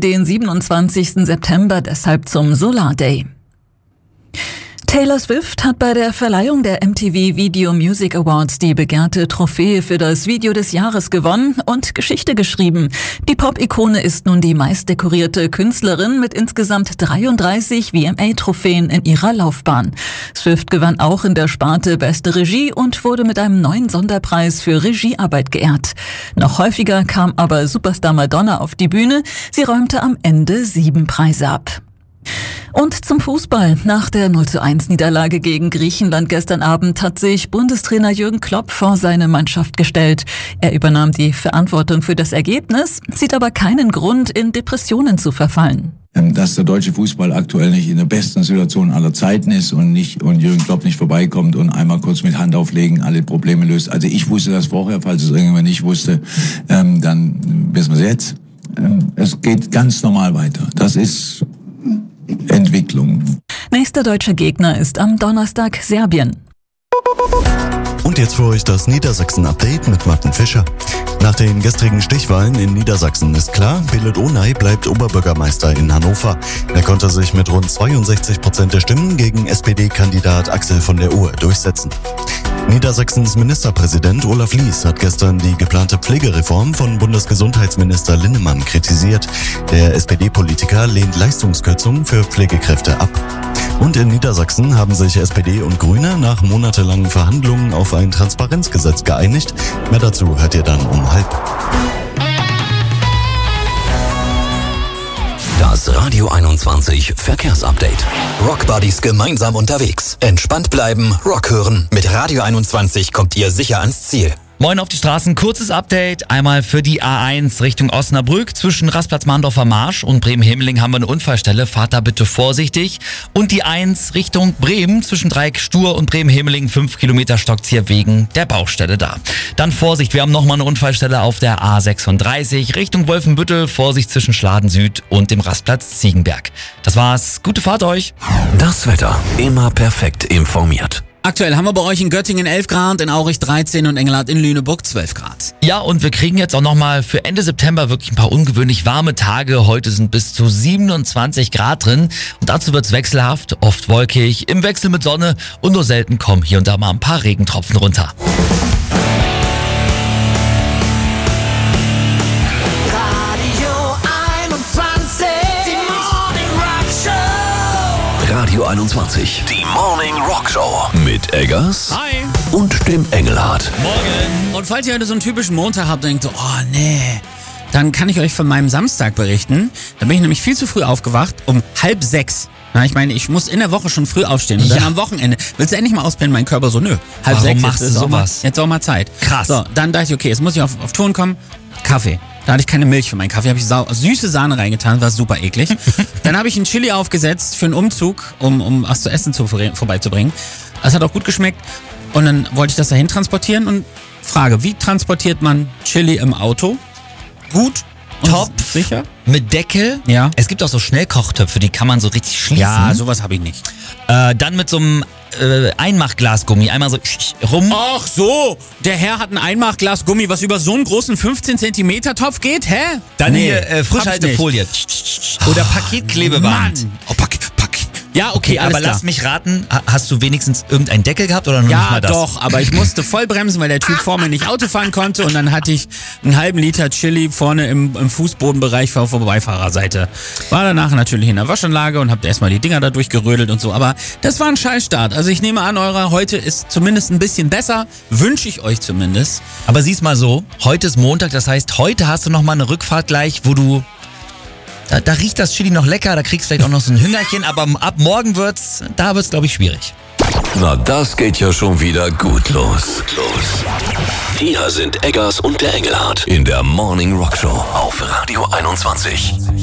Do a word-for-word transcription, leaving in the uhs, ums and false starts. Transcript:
den siebenundzwanzigsten September deshalb zum Solar Day. Taylor Swift hat bei der Verleihung der M T V Video Music Awards die begehrte Trophäe für das Video des Jahres gewonnen und Geschichte geschrieben. Die Pop-Ikone ist nun die meistdekorierte Künstlerin mit insgesamt dreiunddreißig V M A-Trophäen in ihrer Laufbahn. Swift gewann auch in der Sparte Beste Regie und wurde mit einem neuen Sonderpreis für Regiearbeit geehrt. Noch häufiger kam aber Superstar Madonna auf die Bühne. Sie räumte am Ende sieben Preise ab. Und zum Fußball. Nach der null zu eins Niederlage gegen Griechenland gestern Abend hat sich Bundestrainer Jürgen Klopp vor seine Mannschaft gestellt. Er übernahm die Verantwortung für das Ergebnis, sieht aber keinen Grund, in Depressionen zu verfallen. Dass der deutsche Fußball aktuell nicht in der besten Situation aller Zeiten ist und nicht und Jürgen Klopp nicht vorbeikommt und einmal kurz mit Hand auflegen alle Probleme löst. Also ich wusste das vorher, falls es irgendjemand nicht wusste, ähm, dann wissen wir es jetzt. Ähm, es geht ganz normal weiter. Das ist Entwicklung. Nächster deutscher Gegner ist am Donnerstag Serbien. Und jetzt für euch das Niedersachsen-Update mit Martin Fischer. Nach den gestrigen Stichwahlen in Niedersachsen ist klar, Belit Onay bleibt Oberbürgermeister in Hannover. Er konnte sich mit rund zweiundsechzig Prozent der Stimmen gegen S P D-Kandidat Axel von der Ohe durchsetzen. Niedersachsens Ministerpräsident Olaf Lies hat gestern die geplante Pflegereform von Bundesgesundheitsminister Linnemann kritisiert. Der S P D-Politiker lehnt Leistungskürzungen für Pflegekräfte ab. Und in Niedersachsen haben sich S P D und Grüne nach monatelangen Verhandlungen auf ein Transparenzgesetz geeinigt. Mehr dazu hört ihr dann um halb. Das Radio einundzwanzig Verkehrsupdate. Rockbuddies gemeinsam unterwegs. Entspannt bleiben, Rock hören. Mit Radio einundzwanzig kommt ihr sicher ans Ziel. Moin auf die Straßen, kurzes Update. Einmal für die A eins Richtung Osnabrück. Zwischen Rastplatz-Mahndorfer Marsch und Bremen-Hemmeling haben wir eine Unfallstelle. Fahrt da bitte vorsichtig. Und die eins Richtung Bremen zwischen Dreieck Stur und Bremen-Hemmeling. fünf Kilometer stockt's hier wegen der Baustelle da. Dann Vorsicht, wir haben nochmal eine Unfallstelle auf der A sechsunddreißig Richtung Wolfenbüttel. Vorsicht zwischen Schladen Süd und dem Rastplatz Ziegenberg. Das war's. Gute Fahrt euch. Das Wetter immer perfekt informiert. Aktuell haben wir bei euch in Göttingen elf Grad, in Aurich dreizehn und Engelhardt in Lüneburg zwölf Grad. Ja, und wir kriegen jetzt auch nochmal für Ende September wirklich ein paar ungewöhnlich warme Tage. Heute sind bis zu siebenundzwanzig Grad drin und dazu wird's wechselhaft, oft wolkig, im Wechsel mit Sonne und nur selten kommen hier und da mal ein paar Regentropfen runter. Radio einundzwanzig, die Morning Rock Show mit Eggers Hi. und dem Engelhardt. Morgen. Und falls ihr heute so einen typischen Montag habt und denkt so, oh nee, dann kann ich euch von meinem Samstag berichten. Da bin ich nämlich viel zu früh aufgewacht, um halb sechs. Na, ich meine, ich muss in der Woche schon früh aufstehen und ja. dann am Wochenende. Willst du endlich mal auspennen? Mein Körper so, nö. Halb Warum sechs, machst jetzt du ist auch mal, sowas? jetzt auch mal Zeit. Krass. So, dann dachte ich, okay, jetzt muss ich auf, auf Ton kommen. Kaffee. Da hatte ich keine Milch für meinen Kaffee, habe ich sau- süße Sahne reingetan, war super eklig. Dann habe ich einen Chili aufgesetzt für einen Umzug, um, um was zu essen zu, vor- vorbeizubringen. Das hat auch gut geschmeckt. Und dann wollte ich das dahin transportieren und frage, wie transportiert man Chili im Auto? Gut. und Top. Sicher? Mit Deckel. Ja. Es gibt auch so Schnellkochtöpfe, die kann man so richtig schließen. Ja, sowas habe ich nicht. Äh, dann mit so einem äh, Einmachglasgummi einmal so rum. Ach so, der Herr hat ein Einmachglasgummi, was über so einen großen fünfzehn Zentimeter Topf geht, hä? Dann Nee, hier äh, hab Frischhaltefolie. Oder Paketklebeband. Mann. Oh, Pack, Pack. Ja, okay, alles Aber klar. lass mich raten, ha- hast du wenigstens irgendeinen Deckel gehabt oder noch nicht Ja, mal das? doch, aber ich musste voll bremsen, weil der Typ vor mir nicht Auto fahren konnte und dann hatte ich einen halben Liter Chili vorne im, im Fußbodenbereich auf der Beifahrerseite. War danach natürlich in der Waschanlage und hab da erstmal die Dinger da durchgerödelt und so, aber das war ein Scheißstart. Also ich nehme an, eure heute ist zumindest ein bisschen besser, wünsche ich euch zumindest. Aber sieh's mal so, heute ist Montag, das heißt, heute hast du noch mal eine Rückfahrt gleich, wo du... Da, da riecht das Chili noch lecker, da kriegst du vielleicht auch noch so ein Hüngerchen, aber ab morgen wird's, da wird's, glaube ich, schwierig. Na, das geht ja schon wieder gut los. los. Hier sind Eggers und der Engelhardt in der Morning Rock Show auf Radio einundzwanzig.